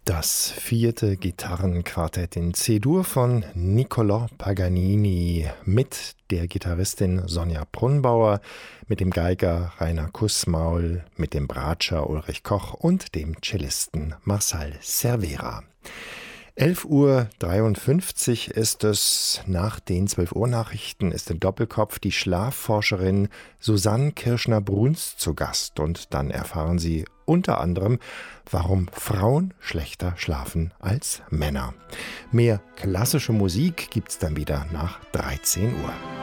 Das vierte Gitarrenquartett in C-Dur von Niccolò Paganini mit der Gitarristin Sonja Brunnbauer, mit dem Geiger Rainer Kussmaul, mit dem Bratscher Ulrich Koch und dem Cellisten Marcel Cervera. 11:53 Uhr ist es. Nach den 12 Uhr Nachrichten ist im Doppelkopf die Schlafforscherin Susanne Kirschner-Bruns zu Gast. Und dann erfahren Sie unter anderem, warum Frauen schlechter schlafen als Männer. Mehr klassische Musik gibt's dann wieder nach 13 Uhr.